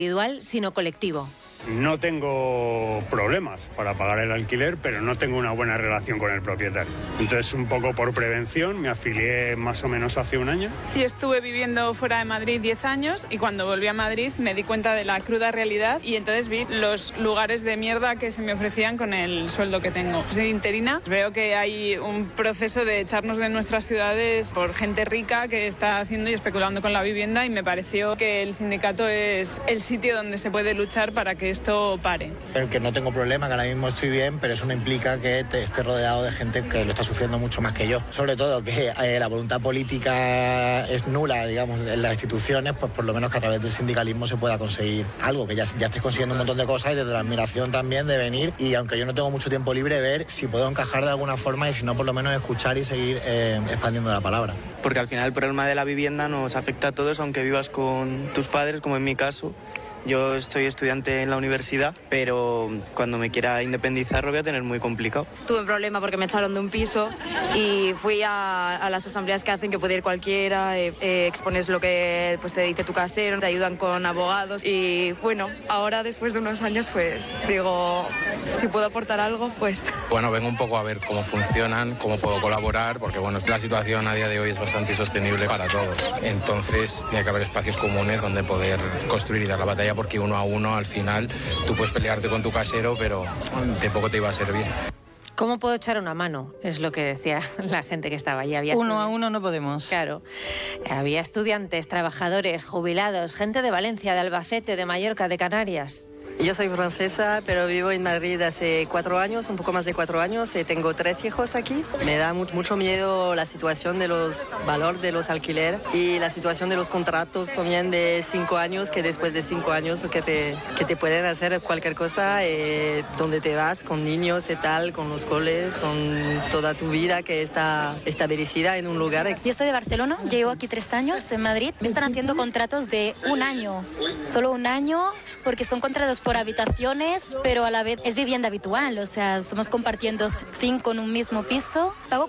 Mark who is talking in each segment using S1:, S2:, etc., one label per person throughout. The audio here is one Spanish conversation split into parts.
S1: individual, sino colectivo.
S2: No tengo problemas para pagar el alquiler, pero no tengo una buena relación con el propietario. Entonces, un poco por prevención, me afilié más o menos hace un año.
S3: Yo estuve viviendo fuera de Madrid 10 años y cuando volví a Madrid me di cuenta de la cruda realidad y entonces vi los lugares de mierda que se me ofrecían con el sueldo que tengo. Soy interina, veo que hay un proceso de echarnos de nuestras ciudades por gente rica que está haciendo y especulando con la vivienda y me pareció que el sindicato es el sitio donde se puede luchar para que esto pare.
S4: El que no tengo problema, que ahora mismo estoy bien, pero eso no implica que esté rodeado de gente que lo está sufriendo mucho más que yo. Sobre todo que la voluntad política es nula, digamos, en las instituciones, pues por lo menos que a través del sindicalismo se pueda conseguir algo, que ya estés consiguiendo un montón de cosas y desde la admiración también de venir y aunque yo no tengo mucho tiempo libre, ver si puedo encajar de alguna forma y si no, por lo menos escuchar y seguir expandiendo la palabra.
S5: Porque al final el problema de la vivienda nos afecta a todos, aunque vivas con tus padres, como en mi caso. Yo soy estudiante en la universidad, pero cuando me quiera independizar lo voy a tener muy complicado.
S6: Tuve un problema porque me echaron de un piso y fui a las asambleas que hacen que puede ir cualquiera, expones lo que pues, te dice tu casero, te ayudan con abogados y bueno, ahora después de unos años pues digo, si puedo aportar algo, pues...
S7: Bueno, vengo un poco a ver cómo funcionan, cómo puedo colaborar, porque bueno, la situación a día de hoy es bastante insostenible para todos. Entonces tiene que haber espacios comunes donde poder construir y dar la batalla porque uno a uno al final tú puedes pelearte con tu casero, pero de poco te iba a servir.
S1: ¿Cómo puedo echar una mano? Es lo que decía la gente que estaba allí.
S8: Uno a uno no podemos.
S1: Claro. Había estudiantes, trabajadores, jubilados, gente de Valencia, de Albacete, de Mallorca, de Canarias.
S9: Yo soy francesa, pero vivo en Madrid hace 4 años, un poco más de 4 años. Tengo 3 hijos aquí. Me da mucho miedo la situación de los valores de los alquileres y la situación de los contratos también de 5 años, que después de 5 años que te pueden hacer cualquier cosa, donde te vas con niños y tal, con los coles, con toda tu vida que está establecida en un lugar.
S10: Yo soy de Barcelona, llevo aquí 3 años en Madrid. Me están haciendo contratos de 1 año, solo 1 año, porque son contratos por habitaciones, pero a la vez es vivienda habitual, o sea, somos compartiendo 5 en un mismo piso. Pago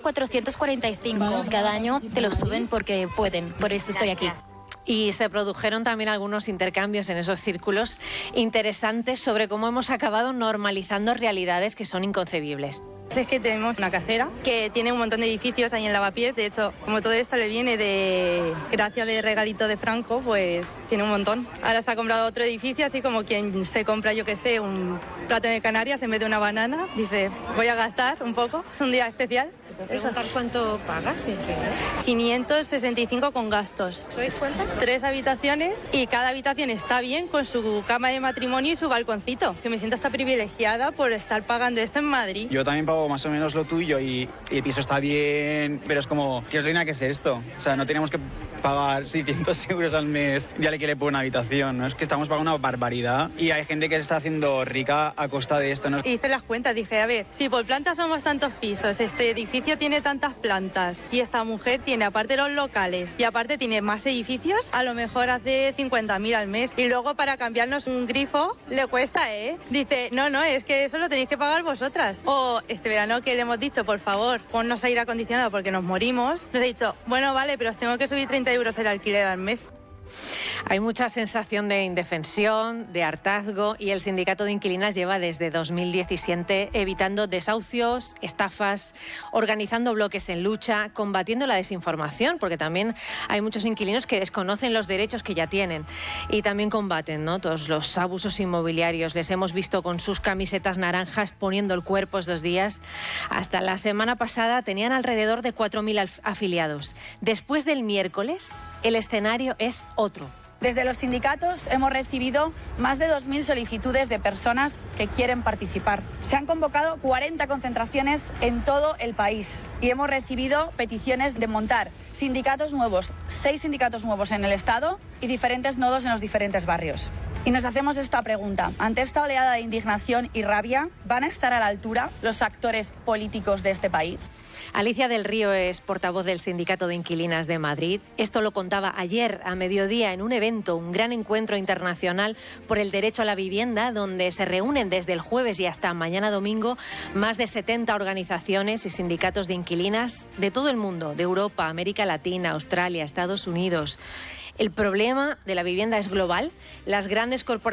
S10: 445, cada año te lo suben porque pueden, por eso estoy aquí.
S1: Y se produjeron también algunos intercambios en esos círculos interesantes sobre cómo hemos acabado normalizando realidades que son inconcebibles.
S11: Es que tenemos una casera que tiene un montón de edificios ahí en Lavapiés. De hecho, como todo esto le viene de gracia de regalito de Franco, pues tiene un montón. Ahora se ha comprado otro edificio, así como quien se compra, yo qué sé, un plato de Canarias en vez de una banana. Dice, voy a gastar un poco, es un día especial.
S1: ¿Preguntar cuánto pagas?
S11: 565 con gastos.
S1: ¿Sois cuántas?
S11: 3 habitaciones y cada habitación está bien con su cama de matrimonio y su balconcito. Que me siento hasta privilegiada por estar pagando esto en Madrid.
S12: Yo también pago más o menos lo tuyo y el piso está bien, pero es como, ¿qué reina que es esto? O sea, no tenemos que pagar 600 euros al mes de alquiler por una habitación, ¿no? Es que estamos pagando una barbaridad y hay gente que se está haciendo rica a costa de esto, ¿no?
S11: Hice las cuentas, dije, a ver, si por planta somos tantos pisos, este edificio tiene tantas plantas y esta mujer tiene aparte los locales y aparte tiene más edificios, a lo mejor hace 50.000 al mes y luego para cambiarnos un grifo le cuesta, ¿eh? Dice, no, es que eso lo tenéis que pagar vosotras. O este verano que le hemos dicho, por favor, ponnos aire acondicionado porque nos morimos, nos ha dicho, bueno, vale, pero os tengo que subir 30 euros el alquiler al mes.
S1: Hay mucha sensación de indefensión, de hartazgo y el sindicato de inquilinas lleva desde 2017 evitando desahucios, estafas, organizando bloques en lucha, combatiendo la desinformación, porque también hay muchos inquilinos que desconocen los derechos que ya tienen y también combaten, ¿no?, todos los abusos inmobiliarios. Les hemos visto con sus camisetas naranjas poniendo el cuerpo estos días. Hasta la semana pasada tenían alrededor de 4.000 afiliados. Después del miércoles, el escenario es otro.
S13: Desde los sindicatos hemos recibido más de 2.000 solicitudes de personas que quieren participar. Se han convocado 40 concentraciones en todo el país y hemos recibido peticiones de montar sindicatos nuevos, 6 sindicatos nuevos en el Estado y diferentes nodos en los diferentes barrios. Y nos hacemos esta pregunta. Ante esta oleada de indignación y rabia, ¿van a estar a la altura los actores políticos de este país?
S1: Alicia del Río es portavoz del Sindicato de Inquilinas de Madrid. Esto lo contaba ayer a mediodía en un evento, un gran encuentro internacional por el derecho a la vivienda, donde se reúnen desde el jueves y hasta mañana domingo más de 70 organizaciones y sindicatos de inquilinas de todo el mundo, de Europa, América Latina, Australia, Estados Unidos. El problema de la vivienda es global. Las grandes corporaciones